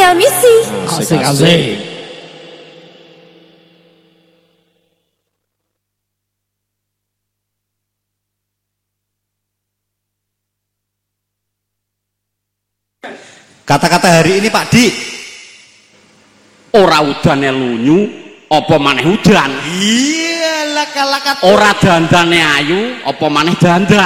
misi. Asik. Kata-kata hari ini Pak Di. Ora udane lunyu, apa maneh udan. Iyalah kalakat. Ora dandane ayu, apa maneh dandan.